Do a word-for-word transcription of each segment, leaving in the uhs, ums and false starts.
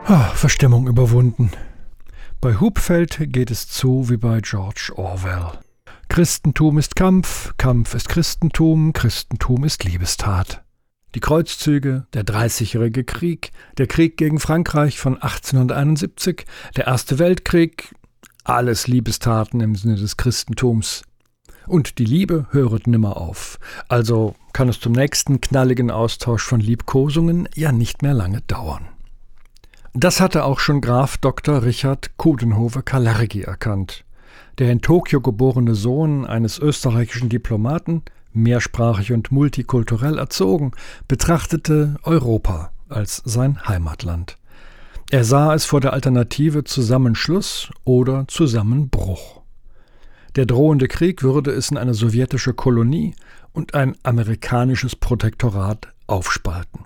Ah, Verstimmung überwunden. Bei Hupfeld geht es zu wie bei George Orwell. Christentum ist Kampf, Kampf ist Christentum, Christentum ist Liebestat. Die Kreuzzüge, der Dreißigjährige Krieg, der Krieg gegen Frankreich von achtzehnhunderteinundsiebzig, der Erste Weltkrieg, alles Liebestaten im Sinne des Christentums. Und die Liebe höret nimmer auf, also kann es zum nächsten knalligen Austausch von Liebkosungen ja nicht mehr lange dauern. Das hatte auch schon Graf Doktor Richard Coudenhove-Kalergi erkannt. Der in Tokio geborene Sohn eines österreichischen Diplomaten, mehrsprachig und multikulturell erzogen, betrachtete Europa als sein Heimatland. Er sah es vor der Alternative Zusammenschluss oder Zusammenbruch. Der drohende Krieg würde es in eine sowjetische Kolonie und ein amerikanisches Protektorat aufspalten.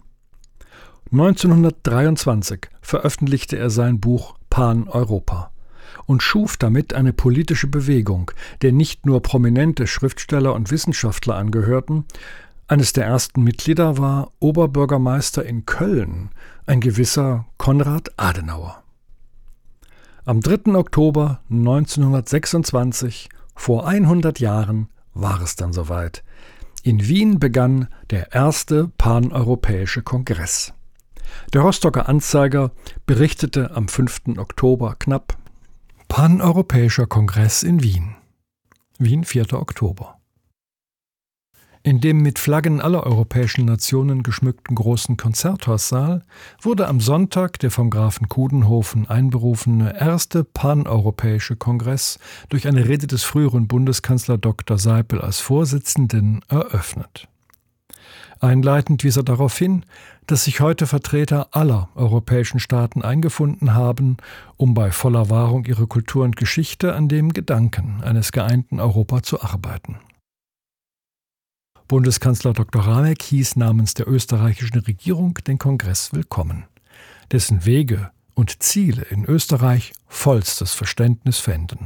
neunzehnhundertdreiundzwanzig veröffentlichte er sein Buch Pan-Europa und schuf damit eine politische Bewegung, der nicht nur prominente Schriftsteller und Wissenschaftler angehörten. Eines der ersten Mitglieder war Oberbürgermeister in Köln, ein gewisser Konrad Adenauer. Am dritten Oktober neunzehnhundertsechsundzwanzig, vor hundert Jahren, war es dann soweit. In Wien begann der erste paneuropäische Kongress. Der Rostocker Anzeiger berichtete am fünften Oktober knapp: Paneuropäischer Kongress in Wien. Wien, vierter Oktober. In dem mit Flaggen aller europäischen Nationen geschmückten großen Konzerthaussaal wurde am Sonntag der vom Grafen Coudenhove einberufene erste paneuropäische Kongress durch eine Rede des früheren Bundeskanzler Doktor Seipel als Vorsitzenden eröffnet. Einleitend wies er darauf hin, dass sich heute Vertreter aller europäischen Staaten eingefunden haben, um bei voller Wahrung ihrer Kultur und Geschichte an dem Gedanken eines geeinten Europa zu arbeiten. Bundeskanzler Doktor Raanek hieß namens der österreichischen Regierung den Kongress willkommen, dessen Wege und Ziele in Österreich vollstes Verständnis fänden.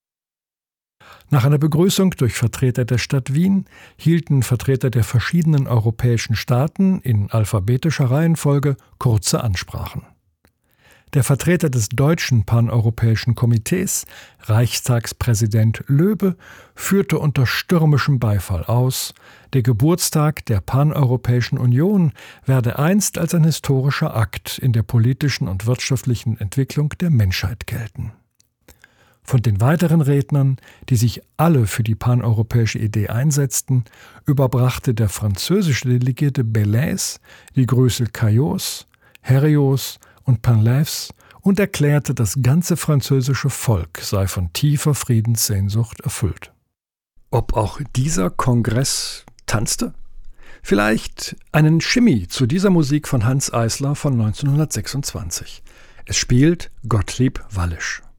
Nach einer Begrüßung durch Vertreter der Stadt Wien hielten Vertreter der verschiedenen europäischen Staaten in alphabetischer Reihenfolge kurze Ansprachen. Der Vertreter des deutschen Paneuropäischen Komitees, Reichstagspräsident Löbe, führte unter stürmischem Beifall aus, der Geburtstag der Paneuropäischen Union werde einst als ein historischer Akt in der politischen und wirtschaftlichen Entwicklung der Menschheit gelten. Von den weiteren Rednern, die sich alle für die paneuropäische Idee einsetzten, überbrachte der französische Delegierte Bellès die Grüße Caillots, Herriot und Pinleves und erklärte, das ganze französische Volk sei von tiefer Friedenssehnsucht erfüllt. Ob auch dieser Kongress tanzte? Vielleicht einen Shimmy zu dieser Musik von Hanns Eisler von neunzehnhundertsechsundzwanzig. Es spielt Gottlieb Wallisch.